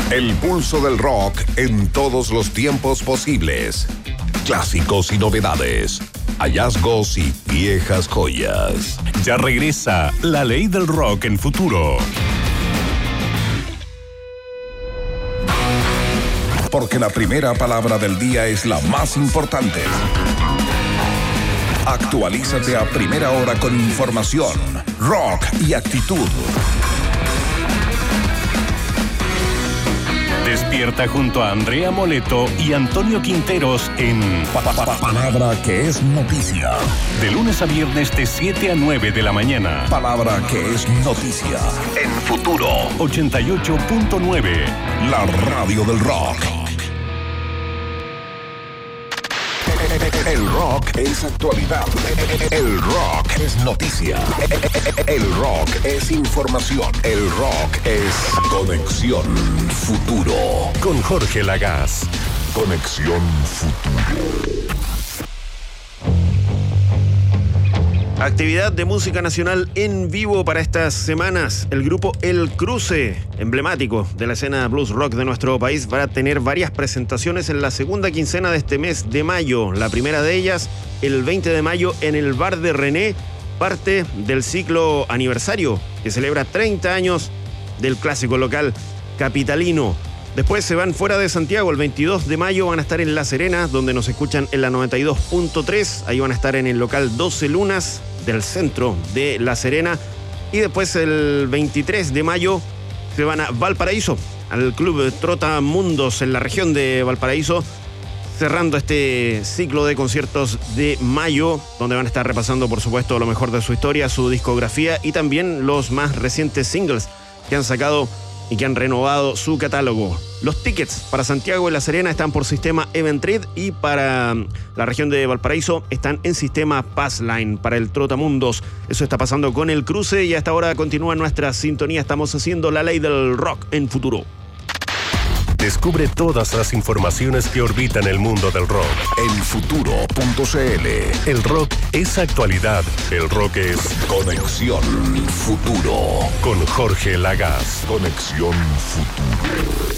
El pulso del rock en todos los tiempos posibles. Clásicos y novedades. Hallazgos y viejas joyas. Ya regresa La Ley del Rock en Futuro. Porque la primera palabra del día es la más importante. Actualízate a primera hora con información, rock y actitud. Despierta junto a Andrea Moleto y Antonio Quinteros en Palabra que es noticia. De lunes a viernes de 7 a 9 de la mañana. Palabra que es noticia. En Futuro 88.9. La radio del rock. El rock es actualidad. El rock es noticia. El rock es información. El rock es Conexión Futuro. Con Jorge Lagaz. Conexión Futuro. Actividad de música nacional en vivo para estas semanas. El grupo El Cruce, emblemático de la escena blues rock de nuestro país, va a tener varias presentaciones en la segunda quincena de este mes de mayo. La primera de ellas, el 20 de mayo, en el Bar de René, parte del ciclo aniversario que celebra 30 años del clásico local capitalino. Después se van fuera de Santiago. El 22 de mayo van a estar en La Serena, donde nos escuchan en la 92.3. Ahí van a estar en el local 12 Lunas del centro de La Serena. Y después el 23 de mayo se van a Valparaíso, al Club Trotamundos en la región de Valparaíso, cerrando este ciclo de conciertos de mayo, donde van a estar repasando, por supuesto, lo mejor de su historia, su discografía y también los más recientes singles que han sacado y que han renovado su catálogo. Los tickets para Santiago y La Serena están por sistema Eventrid y para la región de Valparaíso están en sistema Passline para el Trotamundos. Eso está pasando con El Cruce y hasta ahora continúa nuestra sintonía. Estamos haciendo La Ley del Rock en Futuro. Descubre todas las informaciones que orbitan el mundo del rock. En Futuro.cl. El rock es actualidad. El rock es Conexión Futuro. Con Jorge Lagaz. Conexión Futuro.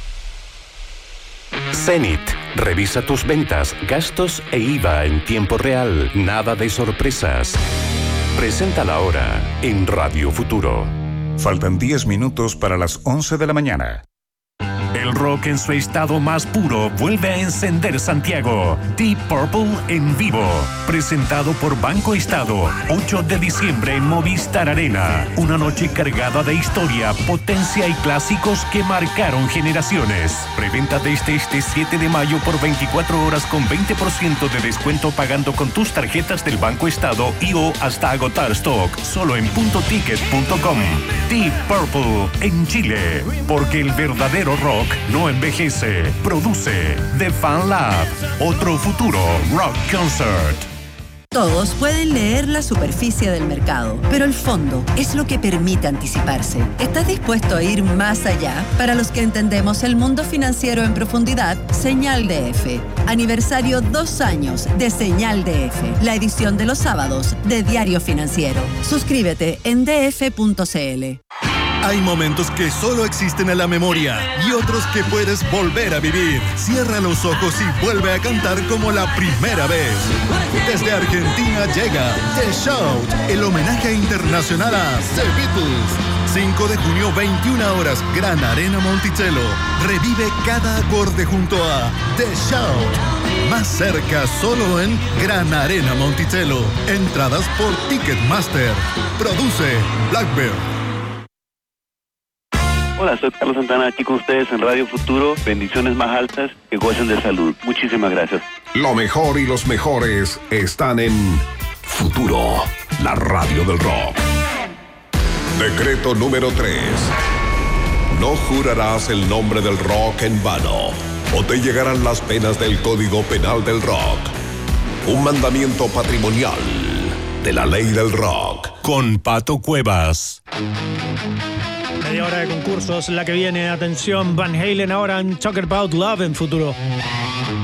Zenit. Revisa tus ventas, gastos e IVA en tiempo real. Nada de sorpresas. Presenta la hora en Radio Futuro. Faltan 10 minutos para las 11 de la mañana. El rock en su estado más puro vuelve a encender Santiago. Deep Purple en vivo. Presentado por Banco Estado. 8 de diciembre en Movistar Arena. Una noche cargada de historia, potencia y clásicos que marcaron generaciones. Preventa desde este 7 de mayo por 24 horas con 20% de descuento pagando con tus tarjetas del Banco Estado y o hasta agotar stock. Solo en puntoticket.com. Deep Purple en Chile. Porque el verdadero rock no envejece. Produce The Fan Lab. Otro futuro rock concert. Todos pueden leer la superficie del mercado, pero el fondo es lo que permite anticiparse. ¿Estás dispuesto a ir más allá? Para los que entendemos el mundo financiero en profundidad, Señal DF. Aniversario 2 años de Señal DF, la edición de los sábados de Diario Financiero. Suscríbete en df.cl. Hay momentos que solo existen en la memoria y otros que puedes volver a vivir. Cierra los ojos y vuelve a cantar como la primera vez. Desde Argentina llega The Shout, el homenaje internacional a The Beatles. 5 de junio, 21 horas, Gran Arena Monticello. Revive cada acorde junto a The Shout. Más cerca solo en Gran Arena Monticello. Entradas por Ticketmaster. Produce Blackbird. Hola, soy Carlos Santana, aquí con ustedes en Radio Futuro. Bendiciones más altas, que gocen de salud. Muchísimas gracias. Lo mejor y los mejores están en Futuro, la radio del rock. Decreto número 3. No jurarás el nombre del rock en vano, o te llegarán las penas del Código Penal del Rock. Un mandamiento patrimonial de la ley del rock. Con Pato Cuevas. Media hora de concursos, la que viene, atención, Van Halen ahora en Talk About Love en Futuro.